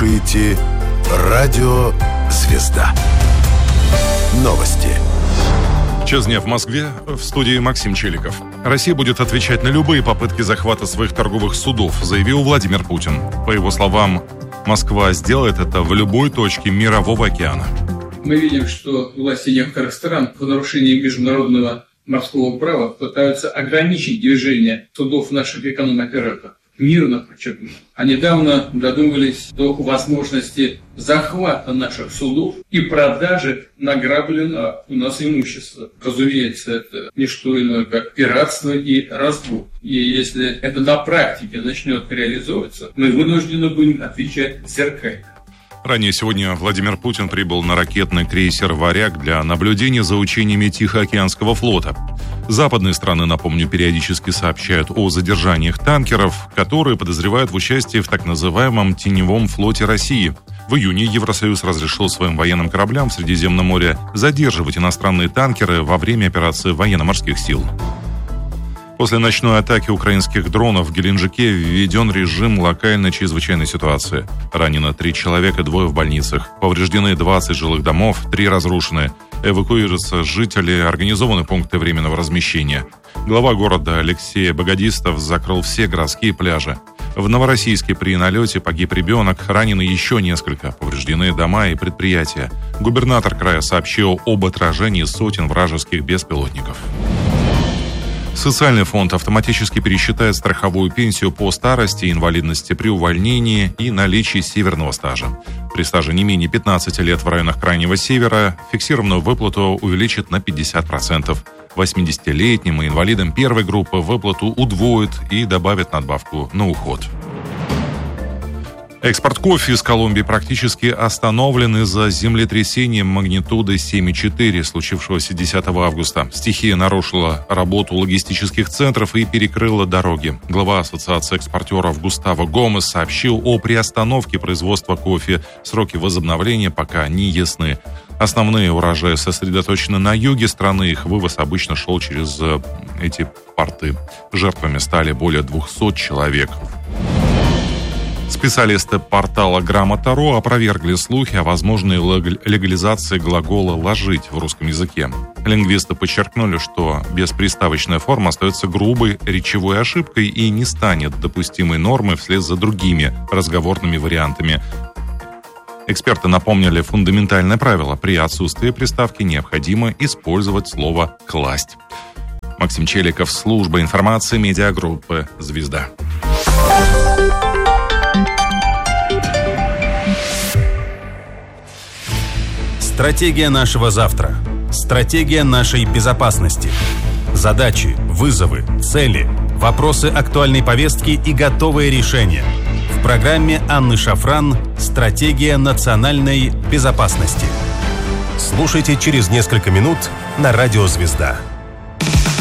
слушаете радио «Звезда». Новости. Час дня в Москве, в студии Максим Челиков. Россия будет отвечать на любые попытки захвата своих торговых судов, заявил Владимир Путин. По его словам, Москва сделает это в любой точке Мирового океана. Мы видим, что власти некоторых стран в нарушении международного морского права пытаются ограничить движение судов наших эконом-операторов. Мирно, подчеркну. А недавно додумались до возможности захвата наших судов и продажи награбленного у нас имущества. Разумеется, это не что иное, как пиратство и разбой. И если это на практике начнет реализовываться, мы вынуждены будем отвечать зеркально. Ранее сегодня Владимир Путин прибыл на ракетный крейсер «Варяг» для наблюдения за учениями Тихоокеанского флота. Западные страны, напомню, периодически сообщают о задержаниях танкеров, которые подозревают в участии в так называемом теневом флоте России. В июне Евросоюз разрешил своим военным кораблям в Средиземном море задерживать иностранные танкеры во время операции военно-морских сил. После ночной атаки украинских дронов в Геленджике введен режим локальной чрезвычайной ситуации. Ранено 3 человека, 2 в больницах. Повреждены 20 жилых домов, 3 разрушены. Эвакуируются жители, организованы пункты временного размещения. Глава города Алексей Богодистов закрыл все городские пляжи. В Новороссийске при налете погиб ребенок, ранены еще несколько, повреждены дома и предприятия. Губернатор края сообщил об отражении сотен вражеских беспилотников. Социальный фонд автоматически пересчитает страховую пенсию по старости, инвалидности при увольнении и наличии северного стажа. При стаже не менее 15 лет в районах Крайнего Севера фиксированную выплату увеличит на 50%. 80-летним и инвалидам первой группы выплату удвоит и добавит надбавку на уход. Экспорт кофе из Колумбии практически остановлен из-за землетрясения магнитудой 7,4, случившегося 10 августа. Стихия нарушила работу логистических центров и перекрыла дороги. Глава Ассоциации экспортеров Густаво Гомес сообщил о приостановке производства кофе. Сроки возобновления пока не ясны. Основные урожаи сосредоточены на юге страны. Их вывоз обычно шел через эти порты. Жертвами стали более 200 человек. Специалисты портала Грамота.ру опровергли слухи о возможной легализации глагола «ложить» в русском языке. Лингвисты подчеркнули, что бесприставочная форма остается грубой речевой ошибкой и не станет допустимой нормой вслед за другими разговорными вариантами. Эксперты напомнили фундаментальное правило: при отсутствии приставки необходимо использовать слово «класть». Максим Челиков, служба информации медиагруппы «Звезда». Стратегия нашего завтра. Стратегия нашей безопасности. Задачи, вызовы, цели, вопросы актуальной повестки и готовые решения. В программе Анны Шафран «Стратегия национальной безопасности». Слушайте через несколько минут на радио «Звезда».